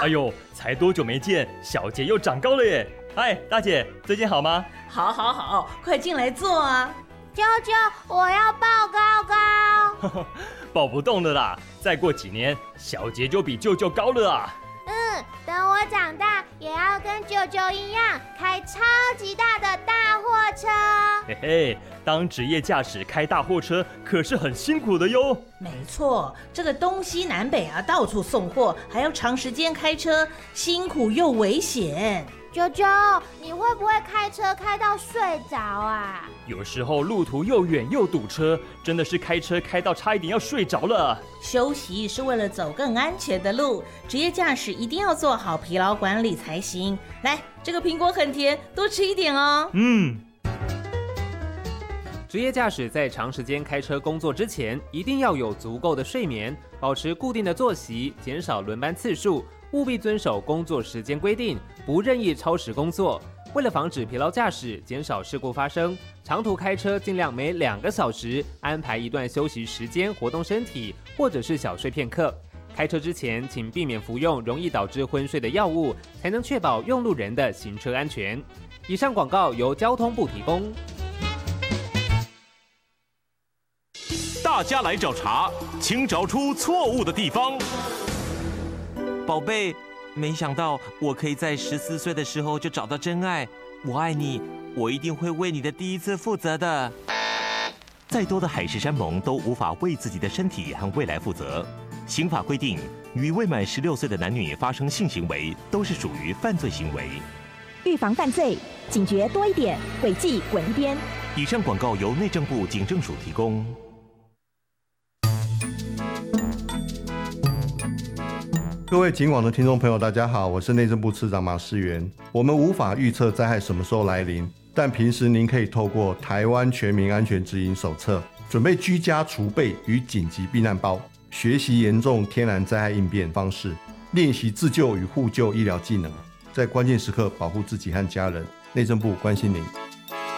哎呦，才多久没见，小杰又长高了耶！嗨，大姐，最近好吗？ 好，快进来坐啊！ 舅舅，我要抱高高。 抱不动了啦，再过几年，小杰就比舅舅高了啊！ 等我长大，也要跟舅舅一样，开超级大的大货车。 嘿嘿，当职业驾驶开大货车可是很辛苦的哟。 没错，这个东西南北啊，到处送货，还要长时间开车，辛苦又危险。 舅舅，你会不会开车开到睡着啊？ 有时候路途又远又堵车，真的是开车开到差一点要睡着了。 休息是为了走更安全的路，职业驾驶一定要做好疲劳管理才行。来，这个苹果很甜，多吃一点哦。 职业驾驶在长时间开车工作之前，一定要有足够的睡眠，保持固定的作息，减少轮班次数，务必遵守工作时间规定，不任意超时工作。为了防止疲劳驾驶，减少事故发生，长途开车尽量每2个小时安排一段休息时间，活动身体，或者是小睡片刻。开车之前，请避免服用容易导致昏睡的药物，才能确保用路人的行车安全。以上广告由交通部提供。 大家来找茬，请找出错误的地方。 宝贝，没想到我可以在14岁的时候就找到真爱。我爱你，我一定会为你的第一次负责的。 再多的海誓山盟都无法为自己的身体和未来负责。刑法规定，与未满16岁的男女发生性行为都是属于犯罪行为。 预防犯罪，警觉多一点，轨迹滚一边。 以上广告由内政部警政署提供。 各位警网的听众朋友，大家好，我是内政部次长马世元。我们无法预测灾害什么时候来临，但平时您可以透过台湾全民安全指引手册，准备居家储备与紧急避难包，学习严重天然灾害应变方式，练习自救与互救医疗技能，在关键时刻保护自己和家人。内政部关心您。